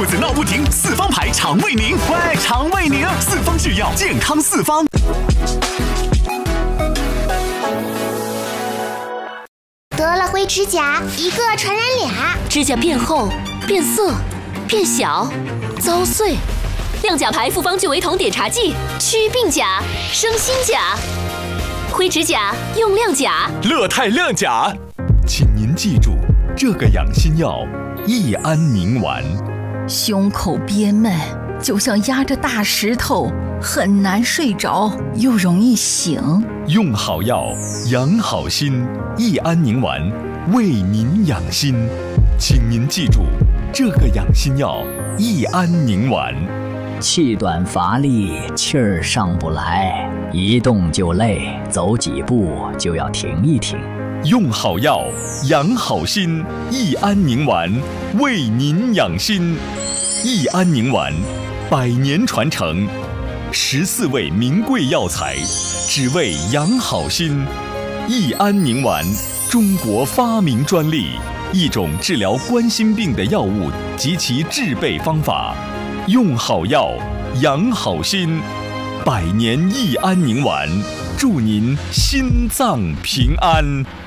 子闹不停，四方牌肠胃宁。喂，肠胃宁，四方制药，健康四方。 得了灰指甲，一个传染俩， 指甲变厚、变色、变小、遭碎。亮甲牌复方聚维酮碘茶剂，祛病甲，生新甲。灰指甲用亮甲， 乐泰亮甲。 请您记住，这个养心药益安宁丸。 胸口憋闷，就像压着大石头，很难睡着，又容易醒。 用好药，养好心，益安宁丸为您养心。请您记住，这个养心药益安宁丸。 气短乏力，气儿上不来，一动就累，走几步就要停一停。 用好药，养好心，益安宁丸为您养心。益安宁丸100年传承，14味名贵药材，只为养好心。益安宁丸，中国发明专利，一种治疗冠心病的药物及其制备方法。用好药，养好心，100年益安宁丸，祝您心脏平安。